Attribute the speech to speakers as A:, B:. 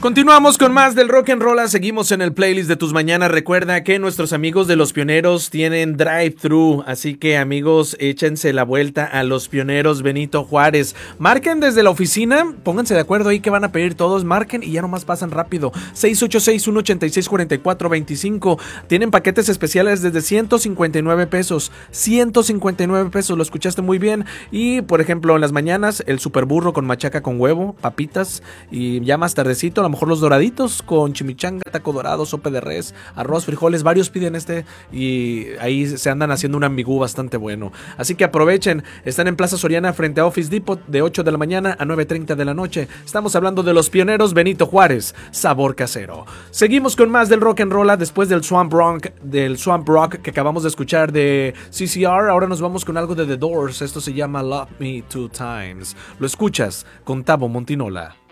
A: Continuamos con más del Rock and Roll. Seguimos en el playlist de tus mañanas. Recuerda que nuestros amigos de Los Pioneros tienen drive-thru, así que amigos, échense la vuelta a Los Pioneros Benito Juárez. Marquen desde la oficina, pónganse de acuerdo ahí que van a pedir todos, marquen y ya nomás pasan rápido. 686-186-4425. Tienen paquetes especiales desde 159 pesos. 159 pesos, lo escuchaste muy bien. Y por ejemplo, en las mañanas, el super burro con machaca con huevo, papitas, y ya más tardecito, a lo mejor los doraditos con chimichanga, taco dorado, sopa de res, arroz, frijoles, varios piden y ahí se andan haciendo un ambigú bastante bueno. Así que aprovechen, están en Plaza Soriana frente a Office Depot de 8 de la mañana a 9:30 de la noche. Estamos hablando de Los Pioneros Benito Juárez, sabor casero. Seguimos con más del rock and roll después del Swamp Rock que acabamos de escuchar de CCR. Ahora nos vamos con algo de The Doors. Esto se llama Love Me Two Times. Lo escuchas con Tavo Montinola.